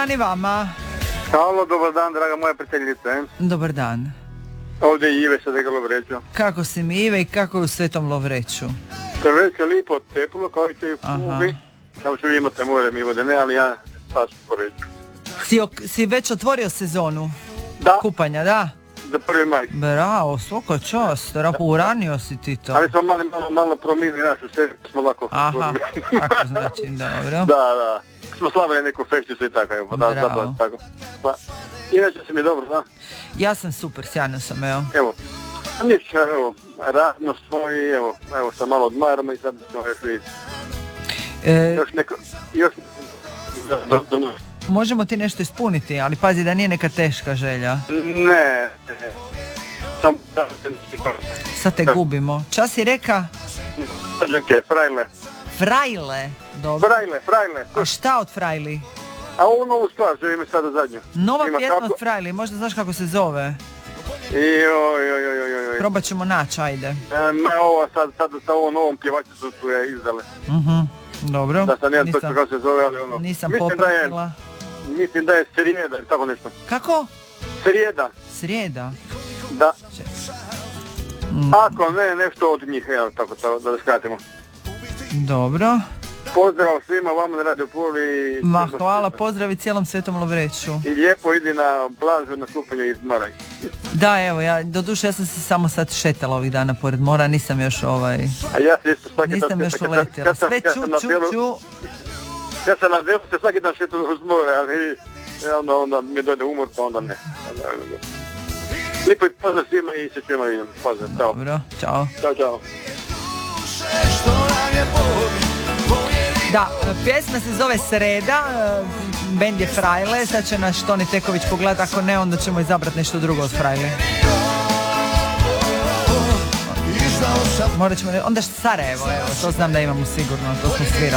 dan i vama. Halo, dobar dan, draga moja prijateljice. Dobar dan. Ovdje je Ive sa Dega Lovreću. Kako si mi, Ive, i kako je u Svetom Lovreću? Već je lipo teplo, kao i će u Kubi. Kao što vi imate more, mi vode ne, ali ja sad ću poreći. Si već otvorio sezonu? Da. Kupanja, da? Za 1. maj. Bravo, svaka čast, uranio si ti to. Ali smo malo promijenili našu seriju, smo lako... Aha, kako znači, dobro. Da. Smo slavili neku fešćicu i tako, evo, da, tako. Pa, inače si mi dobro, da? Ja sam super, sjajno sam, evo. Evo, ništa, evo, radno smo i evo, sam malo odmaramo i sad ćemo još vidjeti. Možemo ti nešto ispuniti, ali pazi da nije neka teška želja. Ne. Sad te gubimo. Čas si reka? Frajle. Frajle? Dobro. Frajle. A šta od Frajli? A ovu novu stvar, želim mi sada zadnju. Nova pjesma od Frajli, možda znaš kako se zove? Joj. Probat ćemo naći, ajde. Ne, ovo sad sa ovom novom pjevačicom su je izdale. Dobro. Da sam jedan točno kako se zove, ali ono... Nisam popratila. Mislim da je srijeda ili tako nešto. Kako? Srijeda? Da. Ako ne, nešto od njih, evo tako da skratimo. Dobro. Pozdrav svima, vama na Radio Puli. Ma hvala, pozdrav i cijelom Svetom Lovreću. I lijepo idi na plažu na kupanje iz Maraj. Da, evo, doduše ja sam se samo sad šetala ovih dana pored mora, nisam još A ja se isto svaki nisam još uletila. Sve ču. Ja sam na delu se svaki dan šetala uz more, ali onda mi dojde umor, pa onda ne. Lijepo i pozdrav svima i se čujemo vidim. Pozdrav, čao. Dobro, čao. Ćao. Da, pjesma se zove Sreda, bend je Frajle, sad će naš Toni Teković pogledati, ako ne onda ćemo izabrati nešto drugo od Frajle. Morat ćemo, onda Sarajevo, evo, to znam da imamo sigurno, to smo svirali.